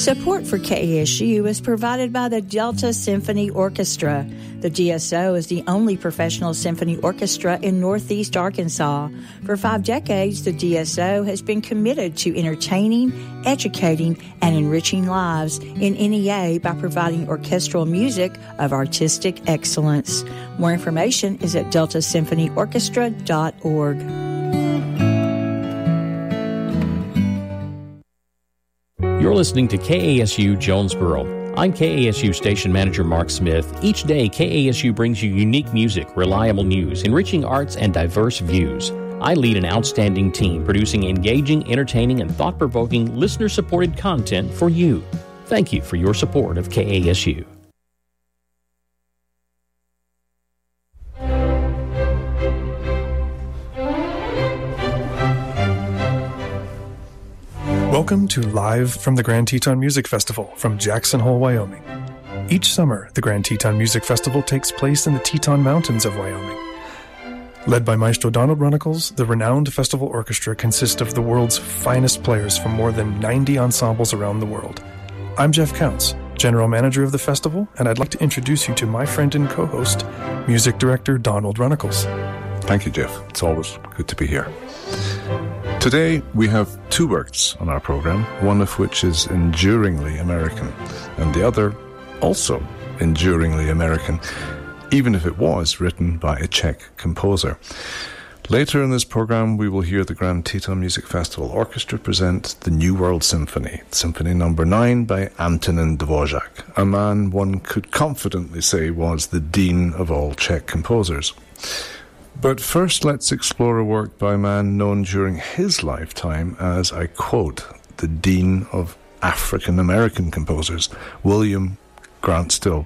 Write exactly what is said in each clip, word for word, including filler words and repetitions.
Support for K A S U is provided by the Delta Symphony Orchestra. The D S O is the only professional symphony orchestra in Northeast Arkansas. For five decades, the D S O has been committed to entertaining, educating, and enriching lives in N E A by providing orchestral music of artistic excellence. More information is at delta symphony orchestra dot org. You're listening to K A S U Jonesboro. I'm K A S U Station Manager Mark Smith. Each day, K A S U brings you unique music, reliable news, enriching arts, and diverse views. I lead an outstanding team producing engaging, entertaining, and thought-provoking, listener-supported content for you. Thank you for your support of K A S U. Welcome to Live from the Grand Teton Music Festival from Jackson Hole, Wyoming. Each summer, the Grand Teton Music Festival takes place in the Teton Mountains of Wyoming. Led by Maestro Donald Runnicles, the renowned festival orchestra consists of the world's finest players from more than ninety ensembles around the world. I'm Jeff Counts, General Manager of the festival, and I'd like to introduce you to my friend and co-host, Music Director Donald Runnicles. Thank you, Jeff. It's always good to be here. Today, we have two works on our program, one of which is enduringly American, and the other also enduringly American, even if it was written by a Czech composer. Later in this program, we will hear the Grand Teton Music Festival Orchestra present the New World Symphony, Symphony Number nine by Antonin Dvorak, a man one could confidently say was the dean of all Czech composers. But first, let's explore a work by a man known during his lifetime as, I quote, the Dean of African-American Composers, William Grant Still.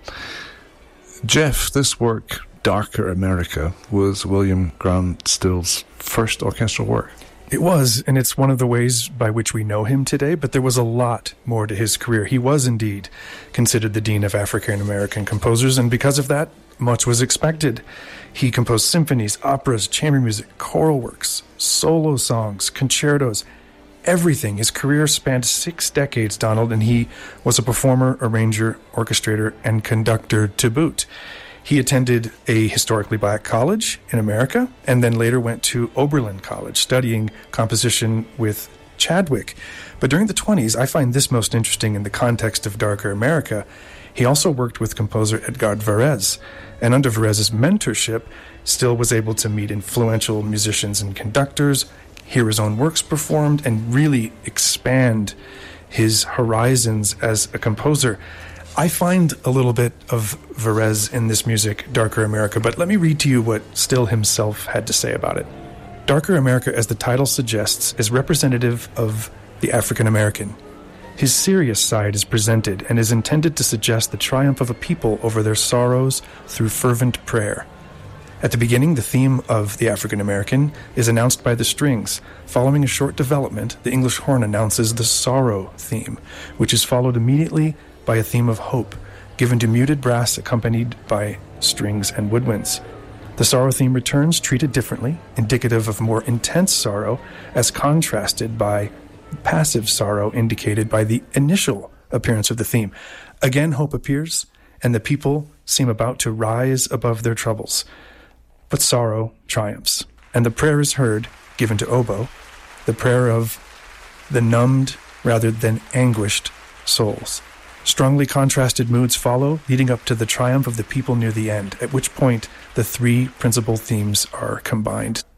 Jeff, this work, Darker America, was William Grant Still's first orchestral work. It was, and it's one of the ways by which we know him today, but there was a lot more to his career. He was indeed considered the Dean of African-American Composers, and because of that, much was expected. He composed symphonies, operas, chamber music, choral works, solo songs, concertos, everything. His career spanned six decades, Donald, and he was a performer, arranger, orchestrator, and conductor to boot. He attended a historically black college in America and then later went to Oberlin College studying composition with Chadwick. But during the twenties, I find this most interesting in the context of Darker America. He also worked with composer Edgard Varèse, and under Varèse's mentorship, Still was able to meet influential musicians and conductors, hear his own works performed, and really expand his horizons as a composer. I find a little bit of Varèse in this music, Darker America, but let me read to you what Still himself had to say about it. Darker America, as the title suggests, is representative of the African American. His serious side is presented and is intended to suggest the triumph of a people over their sorrows through fervent prayer. At the beginning, the theme of the African American is announced by the strings. Following a short development, the English horn announces the sorrow theme, which is followed immediately by a theme of hope, given to muted brass accompanied by strings and woodwinds. The sorrow theme returns, treated differently, indicative of more intense sorrow, as contrasted by passive sorrow indicated by the initial appearance of the theme. Again, hope appears, and the people seem about to rise above their troubles. But sorrow triumphs, and the prayer is heard, given to oboe, the prayer of the numbed rather than anguished souls. Strongly contrasted moods follow, leading up to the triumph of the people near the end, at which point the three principal themes are combined.